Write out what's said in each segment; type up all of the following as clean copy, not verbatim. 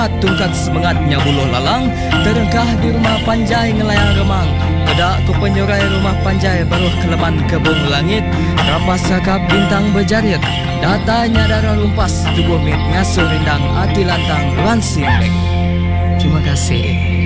Tungkat semangatnya buluh lalang, terengkah di rumah panjai ngelayang remang. Kedak ku penyurai rumah panjai, baruh keleman kebung langit. Rapas sakap bintang berjarit, datanya darah rumpas tubuh mit ngasuh rindang hati lantang ransing. Terima kasih.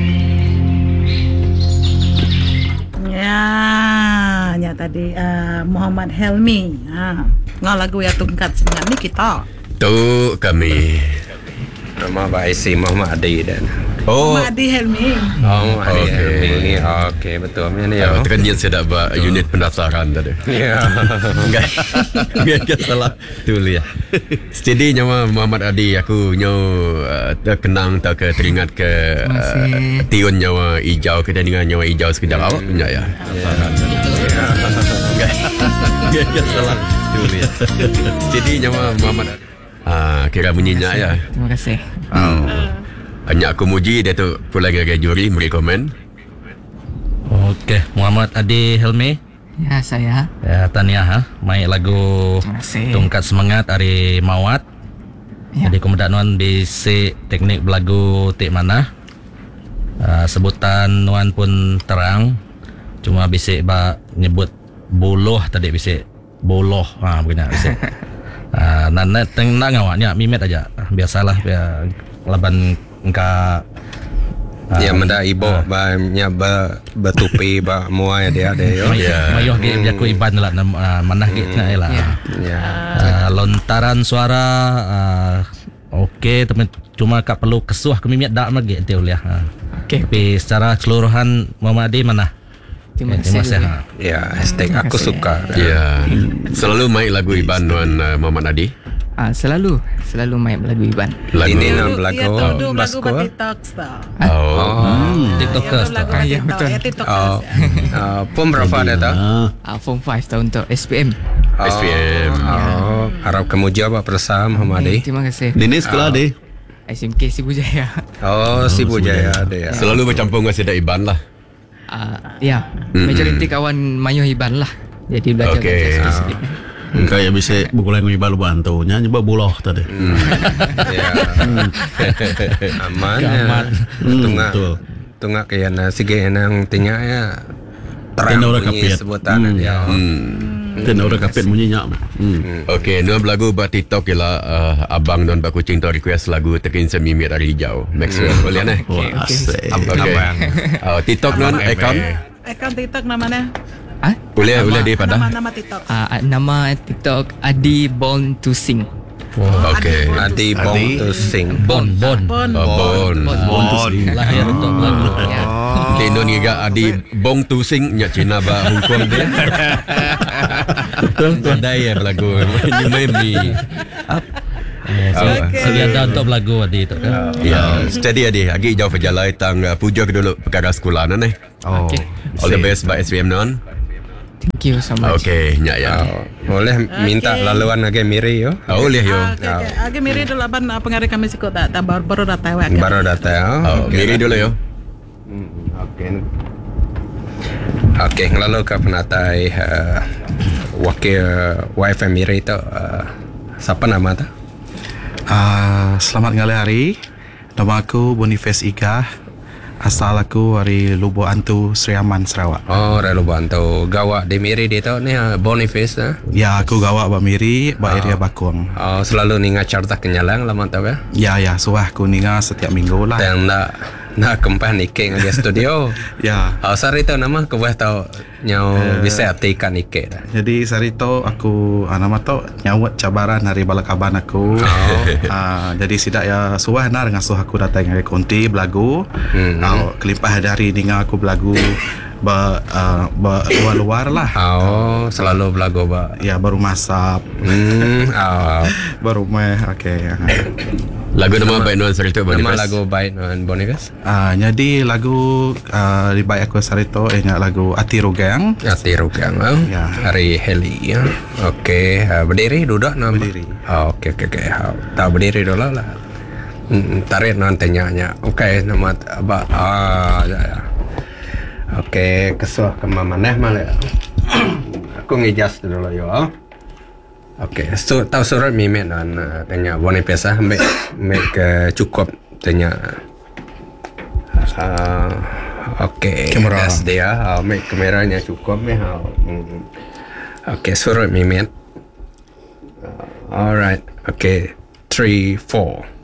Ya tadi Muhammad Helmi. Ngah lagu ya Tungkat Semangat ni kita. Tu kami. Nama Pak Isi Muhammad Adi dan Muhammad Adi Helmi. Muhammad Adi Helmi. Okey, betul ni ya. Kan dia sedap buat unit pendaftaran tadi. Ya. Enggak salah tu ya. Steady nyawa Muhammad Adi aku terkenang tak ke teringat ke tiun nyawa hijau ke dengan nyawa hijau sekedar awak punya ya. Enggak salah tu ya. Steady nyawa Muhammad Adi. Kira menyenyak ya. Terima kasih. Hanya aku muji dia tu pula gagal juri beri komen. Okey, Muhammad Adi Helmi. Ya, saya. Ya, tahniah main lagu Tungkat Semangat hari Mawat. Ya. Jadi kemudian nuan bisik teknik belagu tik mana. Sebutan nuan pun terang. Cuma bisik ba nyebut boloh tadi bisik boloh. Begini bisik. Nana tenang awaknya mimet aja biasalah ya laban engka Ya menda ibu banyak bertupi ba muai dia ada yo. Mayoh ge aku iban lah manah ge tengah lah. Ya. Lontaran suara okey tapi cuma kak perlu kesuh kemimet dak lagi tu liah. Okey. Tapi secara keseluruhan Muhammad Adi mana? Terima kasih. Ya, hashtag aku suka. Ya. Selalu main lagu Iban Nuan Muhammad Adi. Selalu main lagu Iban. Ini nama lagu Basko. TikTok star. TikTokers. Ya betul. Oh. Pun berapa dia tu? Form 5 tahun untuk SPM. SPM. Harap kamu jawab bersama Muhammad Adi. Terima kasih. Dini sekolah deh. SMK Sibujaya. Sibu Jaya ada ya. Selalu bercampur dengan sedap Iban lah. Ya, majoriti kawan Mayo Iban lah. Jadi belajar sikit-sikit. Kayak bisa bukulah yang ibalu bantu nyoba buloh tadi. Ya. Aman. Tungak kaya na sige nang tinya ya. Terang bunyi sebutan dia. Dan orang kapit munyinya. Okey, nuan lagu buat TikTok ialah abang nuan bak kucing tu request lagu tekin semimit hari hijau. Maxwell boleh nah. Asik. Abang. TikTok nuan account TikTok namanya? boleh di pada. Nama TikTok. Nama TikTok Adi Born to Sing. Okey. Adi Born to Sing. Bon. Lahir untuk lagu. Di Indonesia Adi Bong Tu Sing nya Cina ba Hong Kong dia. Betul ada ya lagu. Ini Selia dah untuk lagu Adi tu kan. Ya, steady Adi. Agi jauh berjalan tang puja dulu perkara sekolah nan Okay. All the best by SPM non. Thank you so much. Okey, nya ya. Boleh minta laluan lagi Miri yo. Boleh yo. Agak Miri dulu laban pengaruh kami sikut tak baru datang. Baru datang. Miri dulu yo. Okey, lalu ke penatai wakil wifi Miri tu siapa nama tu? Selamat ngali hari. Nama aku Boniface Ika. Asal aku dari Lubuk Antu, Seri Aman, Sarawak. Dari Lubuk Antu. Gawak di Miri dia tu ni Boniface. Ya, aku gawak ba Miri, ba area Bakung. Selalu ninga carta kenyalang lama tahu ya? Ya, suah aku ninga setiap minggu lah. Dan nak kempah nike di studio. Ya. Sari tu nama aku buat tahu nyau bisa artikan nike dah. Jadi sari tu aku nama tu nyawat cabaran hari balakaban aku. Jadi sidak ya suah nak ngasuh aku datang dari konti belagu. Kelimpah dari ninga aku belagu luar lah. Selalu belagu ba. Ya baru masak. Baru meh. Okey. Lagu nama baik nuan Sarito Boniface. Nama lagu baik nuan Boniface. Jadi lagu di baik aku Sarito lagu Ati Rugang. Ati Rugang. Ya. Hari Heli ya. Okey, berdiri duduk nama. Berdiri. Okey. Tak berdiri dulu lah. Tarik nuan tanya. Okey, nama abah. Ya. Okey, kesuah ke mana malah. Aku ngijas dulu yo. Okey, tahu surat mimet dan tanya Boniface ambil ke cukup tanya. Okay, Kamera. that's dia. Make kameranya cukup ni. Okay, suruh Mimet. Alright, okay, 3, 4.